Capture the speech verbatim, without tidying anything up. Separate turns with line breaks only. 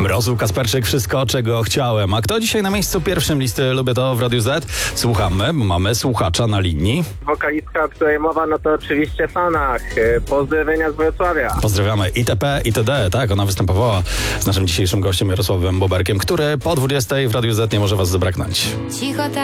Mrozu, Kasperczyk, wszystko, czego chciałem. A kto dzisiaj na miejscu pierwszym listy Lubię to w Radiu Z? Słuchamy, bo mamy słuchacza na linii.
Wokalistka, o której mowa, no to oczywiście Fanach. Pozdrowienia z Wrocławia.
Pozdrawiamy itp. itd. Tak, ona występowała z naszym dzisiejszym gościem Jarosławem Boberkiem, który po dwudziestej w Radiu Z nie może was zabraknąć.
Cicho